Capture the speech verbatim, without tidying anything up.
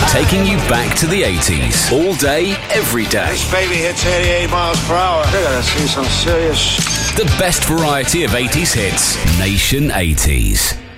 Taking you back to the eighties. All day, every day. This baby hits eighty-eight miles per hour. They're gonna see some serious... The best variety of eighties hits. Nation eighties.